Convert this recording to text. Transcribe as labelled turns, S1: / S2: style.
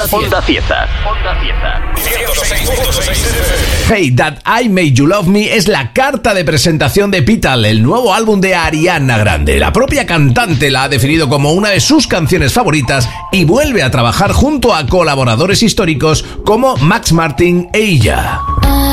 S1: Onda Cieza.
S2: Hey, That I Made You Love Me es la carta de presentación de Pital, el nuevo álbum de Ariana Grande. La propia cantante la ha definido como una de sus canciones favoritas y vuelve a trabajar junto a colaboradores históricos como Max Martin e ella.